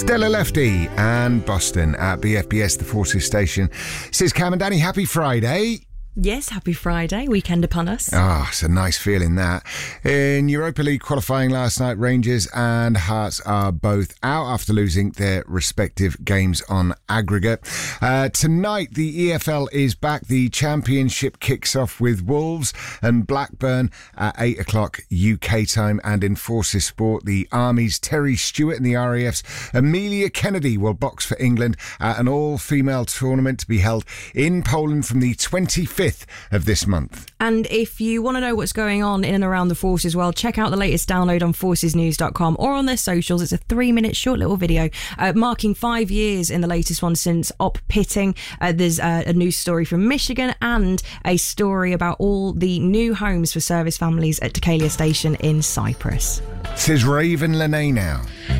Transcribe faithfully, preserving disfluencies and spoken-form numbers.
Stella Lefty and Boston at B F B S, the Forces station. Says Cam and Danny, happy Friday. Yes, happy Friday, weekend upon us. Ah, oh, it's a nice feeling that. In Europa League qualifying last night, Rangers and Hearts are both out after losing their respective games on aggregate. Uh, tonight, the E F L is back. The Championship kicks off with Wolves and Blackburn at eight o'clock U K time. And in Forces Sport, the Army's Terry Stewart and the R A F's Amelia Kennedy will box for England at an all-female tournament to be held in Poland from the twenty-fifth of this month. And if you want to know what's going on in and around the Forces world, check out the latest download on forces news dot com or on their socials. It's a three-minute short little video uh, marking five years in the latest one since Op Pitting. Uh, there's uh, a news story from Michigan and a story about all the new homes for service families at Decalia Station in Cyprus. Says Raven Lene now.